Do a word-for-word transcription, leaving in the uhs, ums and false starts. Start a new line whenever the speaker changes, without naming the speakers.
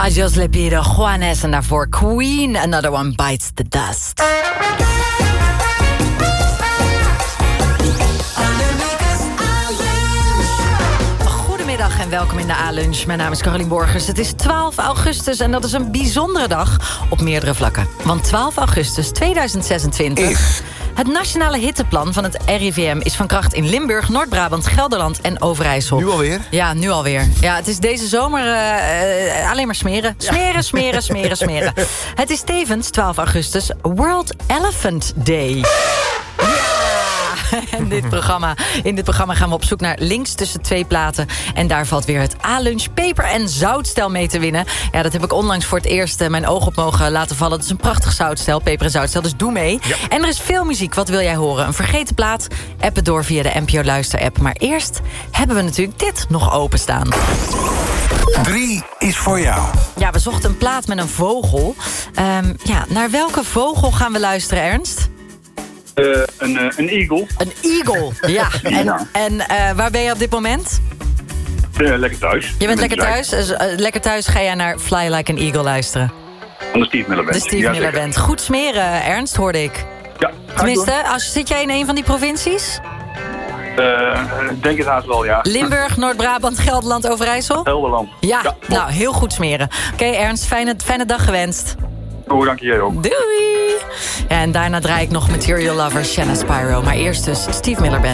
Adios le pido, Juanes. En daarvoor Queen, Another One Bites the Dust. Goedemiddag en welkom in de A-lunch. Mijn naam is Carolien Borgers. Het is twaalf augustus en dat is een bijzondere dag op meerdere vlakken. Want twaalf augustus tweeduizend zesentwintig...
Is...
Het nationale hitteplan van het R I V M is van kracht in Limburg, Noord-Brabant, Gelderland en Overijssel.
Nu alweer?
Ja, nu alweer. Ja, het is deze zomer uh, uh, alleen maar smeren. Smeren, smeren, smeren, smeren. Het is tevens twaalf augustus World Elephant Day. En dit programma, in dit programma gaan we op zoek naar links tussen twee platen. En daar valt weer het A-lunch peper- en zoutstel mee te winnen. Ja, dat heb ik onlangs voor het eerst uh, mijn oog op mogen laten vallen. Het is een prachtig zoutstel, peper- en zoutstel, dus doe mee. Ja. En er is veel muziek, wat wil jij horen? Een vergeten plaat? App het door via de N P O Luister-app. Maar eerst hebben we natuurlijk dit nog openstaan.
Drie is voor jou.
Ja, we zochten een plaat met een vogel. Um, ja, naar welke vogel gaan we luisteren, Ernst?
Uh, een, uh, een eagle.
Een eagle, ja. En,
ja.
en uh, waar ben je op dit moment?
Uh, lekker thuis.
Je bent lekker thuis? Dus, uh, lekker thuis ga jij naar Fly Like an Eagle luisteren?
Van de Steve Miller Band.
De Steve
ja,
Miller Band. Goed smeren, Ernst, hoorde ik.
Ja,
tenminste, als, zit jij in een van die provincies?
Uh, denk het haast wel, ja.
Limburg, Noord-Brabant, Gelderland, Overijssel?
Gelderland.
Ja,
ja
nou, heel goed smeren. Oké, okay, Ernst, fijne, fijne dag gewenst.
Oh, dank je, jij ook.
Doei! Ja, en daarna draai ik nog Material Lover, Shanna Spyro. Maar eerst dus Steve Miller Band.